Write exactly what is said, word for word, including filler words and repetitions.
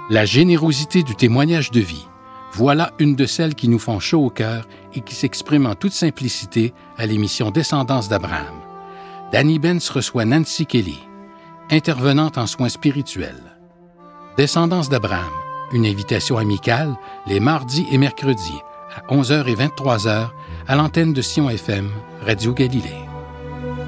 La générosité du témoignage de vie. Voilà une de celles qui nous font chaud au cœur et qui s'exprime en toute simplicité à l'émission Descendance d'Abraham. Danny Benz reçoit Nancy Kelly, intervenante en soins spirituels. Descendance d'Abraham, une invitation amicale les mardis et mercredis à onze heures et vingt-trois heures à l'antenne de Sion F M, Radio Galilée.